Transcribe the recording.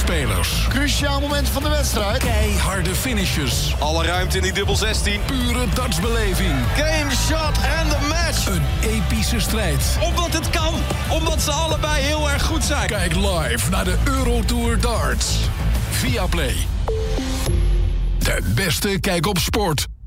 spelers. Cruciaal moment van de wedstrijd. Keiharde finishes. Alle ruimte in die dubbel 16. Pure dartsbeleving. Game shot and the match. Een epische strijd. Omdat het kan. Omdat ze allebei heel erg goed zijn. Kijk live naar de Eurotour Darts. Viaplay. De beste kijk op sport.